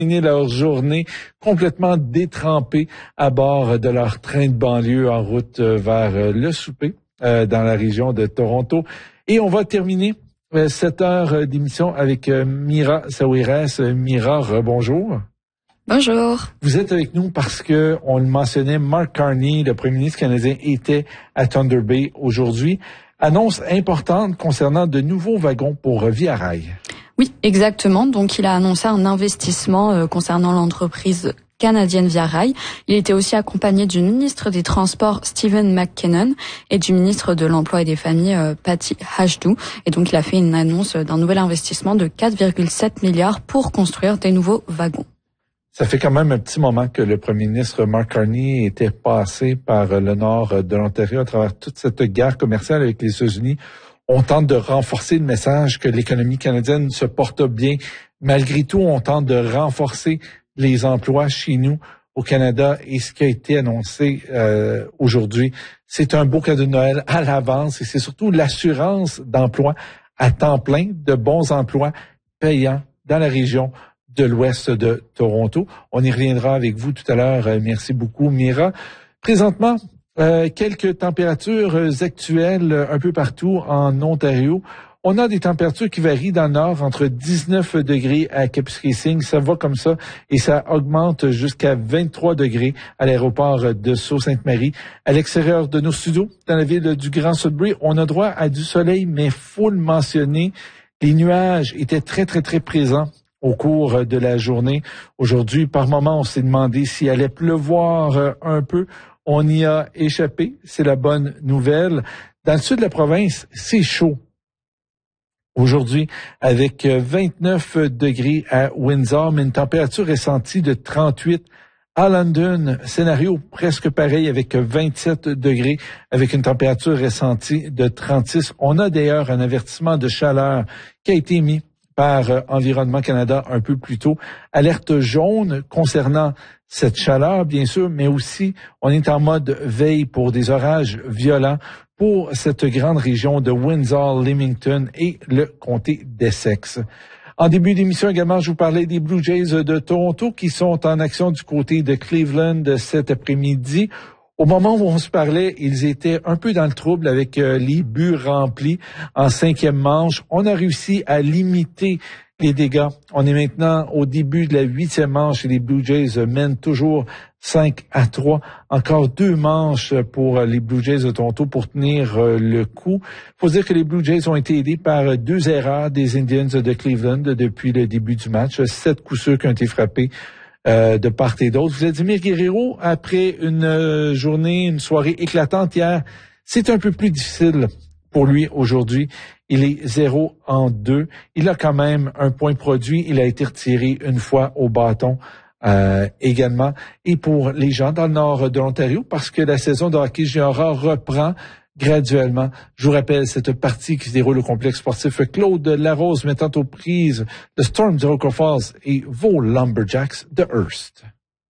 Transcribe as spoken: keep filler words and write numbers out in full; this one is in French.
leur journée complètement détrempés à bord de leur train de banlieue en route vers le souper euh, dans la région de Toronto. Et on va terminer euh, cette heure d'émission avec euh, Mira Saouires. Mira, rebonjour. Bonjour. Vous êtes avec nous parce que on le mentionnait, Mark Carney, le premier ministre canadien, était à Thunder Bay aujourd'hui. Annonce importante concernant de nouveaux wagons pour Via Rail. Oui, exactement. Donc, il a annoncé un investissement euh, concernant l'entreprise canadienne Via Rail. Il était aussi accompagné du ministre des Transports, Stephen McKinnon, et du ministre de l'Emploi et des Familles, euh, Patty Hajdu. Et donc, il a fait une annonce d'un nouvel investissement de quatre virgule sept milliards pour construire des nouveaux wagons. Ça fait quand même un petit moment que le premier ministre Mark Carney était passé par le nord de l'Ontario à travers toute cette guerre commerciale avec les États-Unis. On tente de renforcer le message que l'économie canadienne se porte bien. Malgré tout, on tente de renforcer les emplois chez nous au Canada. Et ce qui a été annoncé euh, aujourd'hui, c'est un beau cadeau de Noël à l'avance. Et c'est surtout l'assurance d'emploi à temps plein, de bons emplois payants dans la région de l'ouest de Toronto. On y reviendra avec vous tout à l'heure. Merci beaucoup, Mira. Présentement, Euh, quelques températures actuelles un peu partout en Ontario. On a des températures qui varient dans le nord entre dix-neuf degrés à Kapuskasing, ça va comme ça, et ça augmente jusqu'à vingt-trois degrés à l'aéroport de Sault-Sainte-Marie. À l'extérieur de nos studios, dans la ville du Grand Sudbury, on a droit à du soleil, mais faut le mentionner, les nuages étaient très, très, très présents au cours de la journée. Aujourd'hui, par moment, on s'est demandé s'il allait pleuvoir un peu. On y a échappé, c'est la bonne nouvelle. Dans le sud de la province, c'est chaud. Aujourd'hui, avec vingt-neuf degrés à Windsor, mais une température ressentie de trente-huit. À London, scénario presque pareil avec vingt-sept degrés, avec une température ressentie de trente-six. On a d'ailleurs un avertissement de chaleur qui a été mis par Environnement Canada un peu plus tôt. Alerte jaune concernant cette chaleur, bien sûr, mais aussi on est en mode veille pour des orages violents pour cette grande région de Windsor, Leamington et le comté d'Essex. En début d'émission également, je vous parlais des Blue Jays de Toronto qui sont en action du côté de Cleveland cet après-midi. Au moment où on se parlait, ils étaient un peu dans le trouble avec euh, les buts remplis en cinquième manche. On a réussi à limiter les dégâts. On est maintenant au début de la huitième manche et les Blue Jays mènent toujours cinq à trois. Encore deux manches pour les Blue Jays de Toronto pour tenir euh, le coup. Il faut dire que les Blue Jays ont été aidés par deux erreurs des Indians de Cleveland depuis le début du match. Sept coups sûrs qui ont été frappés Euh, de part et d'autre. Vladimir Guerrero, après une euh, journée, une soirée éclatante hier, c'est un peu plus difficile pour lui aujourd'hui. Il est zéro en deux. Il a quand même un point produit. Il a été retiré une fois au bâton euh, également. Et pour les gens dans le nord de l'Ontario, parce que la saison de hockey junior reprend graduellement. Je vous rappelle cette partie qui se déroule au complexe sportif Claude Larose mettant aux prises le Storm d'Iroquois Falls et vos Lumberjacks de Hearst.